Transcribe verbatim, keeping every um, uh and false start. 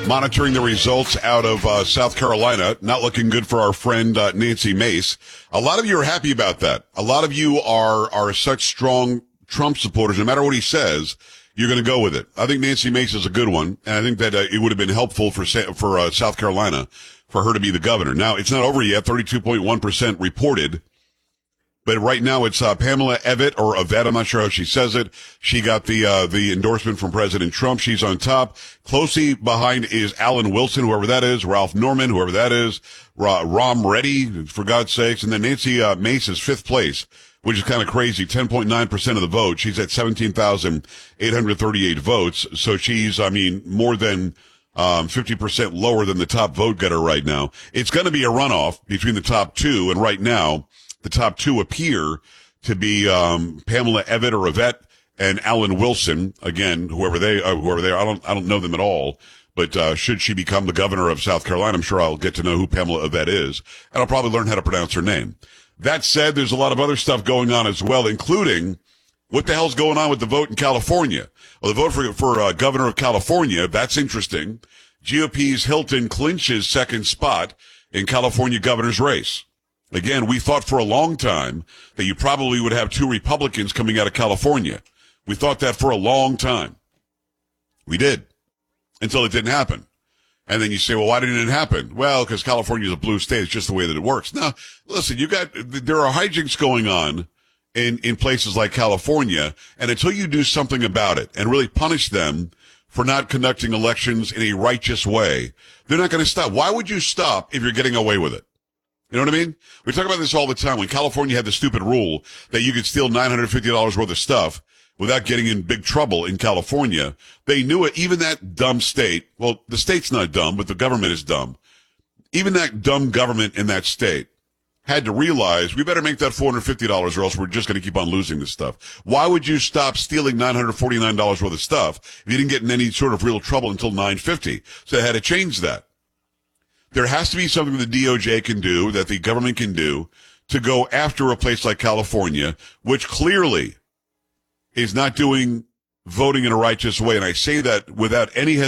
monitoring the results out of uh, South Carolina. Not looking good for our friend uh, Nancy Mace. A lot of you are happy about that. A lot of you are are such strong Trump supporters. No matter what he says, you're going to go with it. I think Nancy Mace is a good one, and I think that uh, it would have been helpful for for uh, South Carolina for her to be the governor. Now, it's not over yet. thirty-two point one percent reported. But right now it's uh, Pamela Evette, or Evette, I'm not sure how she says it. She got the uh, the endorsement from President Trump. She's on top. Closely behind is Alan Wilson, whoever that is, Ralph Norman, whoever that is, Ra- Rom Reddy, for God's sakes. And then Nancy uh, Mace is fifth place, which is kind of crazy, ten point nine percent of the vote. She's at seventeen thousand eight hundred thirty-eight votes. So she's, I mean, more than um, fifty percent lower than the top vote getter right now. It's going to be a runoff between the top two, and right now, the top two appear to be um, Pamela Evette or Evette and Alan Wilson. Again, whoever they uh, whoever they are, I don't I don't know them at all. But uh, should she become the governor of South Carolina, I'm sure I'll get to know who Pamela Evette is, and I'll probably learn how to pronounce her name. That said, there's a lot of other stuff going on as well, including what the hell's going on with the vote in California. Well, the vote for for uh, governor of California, that's interesting. G O P's Hilton clinches second spot in California governor's race. Again, we thought for a long time that you probably would have two Republicans coming out of California. We thought that for a long time. We did. Until it didn't happen. And then you say, well, why didn't it happen? Well, because California is a blue state. It's just the way that it works. Now, listen, you got, there are hijinks going on in, in places like California. And until you do something about it and really punish them for not conducting elections in a righteous way, they're not going to stop. Why would you stop if you're getting away with it? You know what I mean? We talk about this all the time. When California had the stupid rule that you could steal nine hundred fifty dollars worth of stuff without getting in big trouble in California, they knew it. Even that dumb state, well, the state's not dumb, but the government is dumb. Even that dumb government in that state had to realize we better make that four hundred fifty dollars or else we're just going to keep on losing this stuff. Why would you stop stealing nine hundred forty-nine dollars worth of stuff if you didn't get in any sort of real trouble until nine fifty? So they had to change that. There has to be something the D O J can do, that the government can do, to go after a place like California, which clearly is not doing voting in a righteous way. And I say that without any hesitation.